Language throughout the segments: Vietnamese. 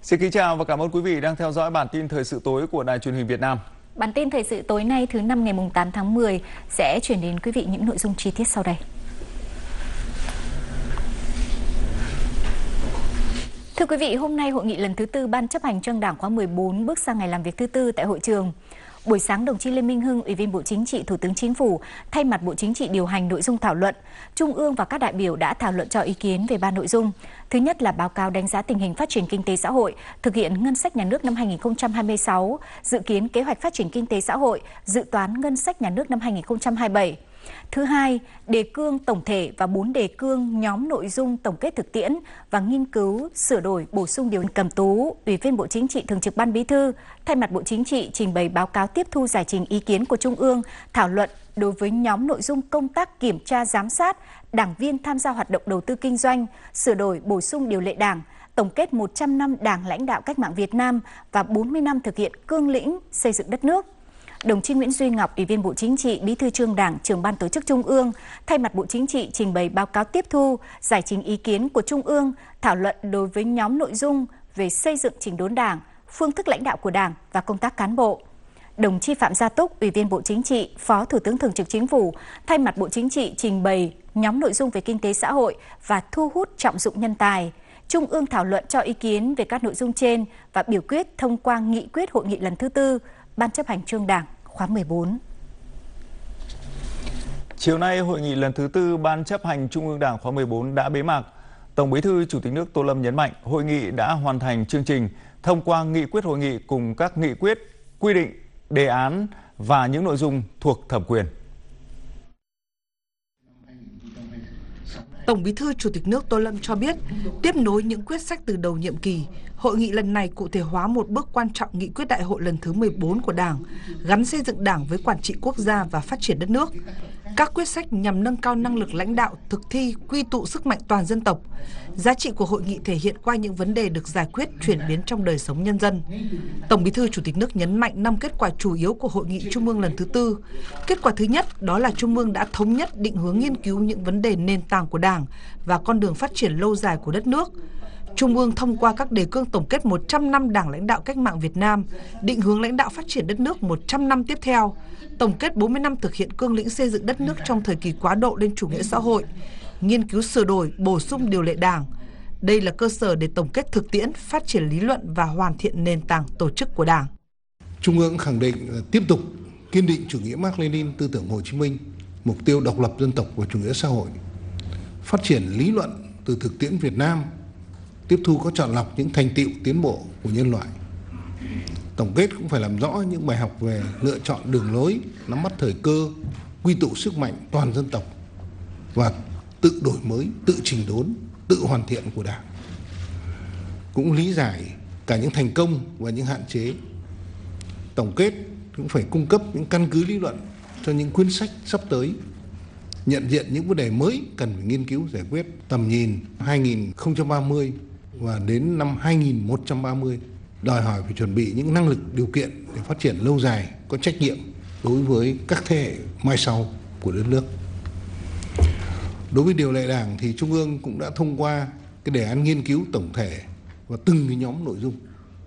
Xin kính chào và cảm ơn quý vị đang theo dõi bản tin thời sự tối của Đài Truyền hình Việt Nam. Bản tin thời sự tối nay thứ năm ngày 8 tháng 10 sẽ chuyển đến quý vị những nội dung chi tiết sau đây. Thưa quý vị, hôm nay hội nghị lần thứ tư Ban chấp hành Trung ương Đảng khóa 14 bước sang ngày làm việc thứ tư tại hội trường. Buổi sáng, đồng chí Lê Minh Hưng, Ủy viên Bộ Chính trị, Thủ tướng Chính phủ thay mặt Bộ Chính trị điều hành nội dung thảo luận. Trung ương và các đại biểu đã thảo luận cho ý kiến về 3 nội dung. Thứ nhất là báo cáo đánh giá tình hình phát triển kinh tế xã hội, thực hiện ngân sách nhà nước năm 2026, dự kiến kế hoạch phát triển kinh tế xã hội, dự toán ngân sách nhà nước năm 2027. Thứ hai, đề cương tổng thể và 4 đề cương nhóm nội dung tổng kết thực tiễn và nghiên cứu sửa đổi bổ sung điều. Cầm Tú, Ủy viên Bộ Chính trị, Thường trực Ban Bí thư, thay mặt Bộ Chính trị trình bày báo cáo tiếp thu giải trình ý kiến của Trung ương, thảo luận đối với nhóm nội dung công tác kiểm tra giám sát, đảng viên tham gia hoạt động đầu tư kinh doanh, sửa đổi bổ sung điều lệ Đảng, tổng kết 100 năm Đảng lãnh đạo cách mạng Việt Nam và 40 năm thực hiện cương lĩnh xây dựng đất nước. Đồng chí Nguyễn Duy Ngọc, Ủy viên Bộ Chính trị, Bí thư Trung ương Đảng, Trưởng ban Tổ chức Trung ương, thay mặt Bộ Chính trị trình bày báo cáo tiếp thu, giải trình ý kiến của Trung ương, thảo luận đối với nhóm nội dung về xây dựng chỉnh đốn Đảng, phương thức lãnh đạo của Đảng và công tác cán bộ. Đồng chí Phạm Gia Túc, Ủy viên Bộ Chính trị, Phó Thủ tướng Thường trực Chính phủ, thay mặt Bộ Chính trị trình bày nhóm nội dung về kinh tế xã hội và thu hút trọng dụng nhân tài. Trung ương thảo luận cho ý kiến về các nội dung trên và biểu quyết thông qua nghị quyết hội nghị lần thứ tư Ban chấp hành Trung ương Đảng khóa 14. Chiều nay, hội nghị lần thứ tư Ban chấp hành Trung ương Đảng khóa 14 đã bế mạc. Tổng Bí thư Chủ tịch nước Tô Lâm nhấn mạnh, hội nghị đã hoàn thành chương trình, thông qua nghị quyết hội nghị cùng các nghị quyết, quy định, đề án và những nội dung thuộc thẩm quyền. Tổng Bí thư Chủ tịch nước Tô Lâm cho biết, tiếp nối những quyết sách từ đầu nhiệm kỳ, hội nghị lần này cụ thể hóa một bước quan trọng nghị quyết đại hội lần thứ 14 của Đảng, gắn xây dựng Đảng với quản trị quốc gia và phát triển đất nước. Các quyết sách nhằm nâng cao năng lực lãnh đạo, thực thi, quy tụ sức mạnh toàn dân tộc. Giá trị của hội nghị thể hiện qua những vấn đề được giải quyết, chuyển biến trong đời sống nhân dân. Tổng Bí thư Chủ tịch nước nhấn mạnh 5 kết quả chủ yếu của hội nghị Trung ương lần thứ tư. Kết quả thứ nhất đó là Trung ương đã thống nhất định hướng nghiên cứu những vấn đề nền tảng của Đảng và con đường phát triển lâu dài của đất nước. Trung ương thông qua các đề cương tổng kết 100 năm Đảng lãnh đạo cách mạng Việt Nam, định hướng lãnh đạo phát triển đất nước 100 năm tiếp theo, tổng kết 40 năm thực hiện cương lĩnh xây dựng đất nước trong thời kỳ quá độ lên chủ nghĩa xã hội, nghiên cứu sửa đổi, bổ sung điều lệ Đảng. Đây là cơ sở để tổng kết thực tiễn, phát triển lý luận và hoàn thiện nền tảng tổ chức của Đảng. Trung ương khẳng định tiếp tục kiên định chủ nghĩa Mác Lênin, tư tưởng Hồ Chí Minh, mục tiêu độc lập dân tộc và chủ nghĩa xã hội, phát triển lý luận từ thực tiễn Việt Nam, tiếp thu có chọn lọc những thành tựu tiến bộ của nhân loại. Tổng kết cũng phải làm rõ những bài học về lựa chọn đường lối, nắm bắt thời cơ, quy tụ sức mạnh toàn dân tộc và tự đổi mới, tự chỉnh đốn, tự hoàn thiện của Đảng. Cũng lý giải cả những thành công và những hạn chế. Tổng kết cũng phải cung cấp những căn cứ lý luận cho những quyển sách sắp tới, nhận diện những vấn đề mới cần phải nghiên cứu giải quyết, tầm nhìn 2030 và đến năm 2130, đòi hỏi phải chuẩn bị những năng lực, điều kiện để phát triển lâu dài, có trách nhiệm đối với các thế hệ mai sau của đất nước. Đối với điều lệ Đảng thì Trung ương cũng đã thông qua cái đề án nghiên cứu tổng thể và từng cái nhóm nội dung.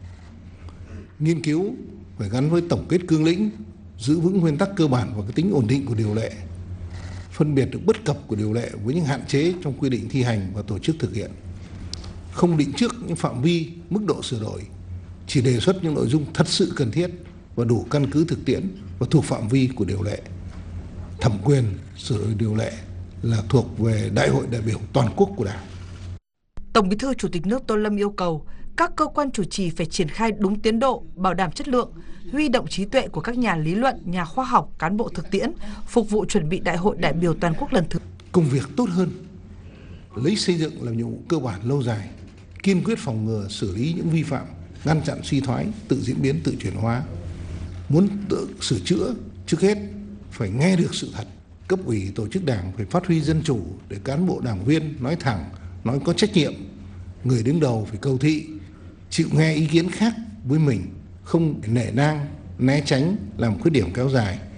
Nghiên cứu phải gắn với tổng kết cương lĩnh, giữ vững nguyên tắc cơ bản và cái tính ổn định của điều lệ, phân biệt được bất cập của điều lệ với những hạn chế trong quy định thi hành và tổ chức thực hiện, không định trước những phạm vi, mức độ sửa đổi, chỉ đề xuất những nội dung thật sự cần thiết và đủ căn cứ thực tiễn và thuộc phạm vi của điều lệ. Thẩm quyền sửa đổi điều lệ là thuộc về Đại hội đại biểu toàn quốc của Đảng. Tổng Bí thư Chủ tịch nước Tô Lâm yêu cầu các cơ quan chủ trì phải triển khai đúng tiến độ, bảo đảm chất lượng, huy động trí tuệ của các nhà lý luận, nhà khoa học, cán bộ thực tiễn, phục vụ chuẩn bị Đại hội đại biểu toàn quốc lần thứ. Công việc tốt hơn, lấy xây dựng làm nhiệm vụ cơ bản lâu dài, kiên quyết phòng ngừa xử lý những vi phạm, ngăn chặn suy thoái, tự diễn biến, tự chuyển hóa. Muốn tự sửa chữa, trước hết phải nghe được sự thật. Cấp ủy tổ chức Đảng phải phát huy dân chủ để cán bộ đảng viên nói thẳng, nói có trách nhiệm. Người đứng đầu phải cầu thị, chịu nghe ý kiến khác với mình, không nể nang, né tránh, làm khuyết điểm kéo dài.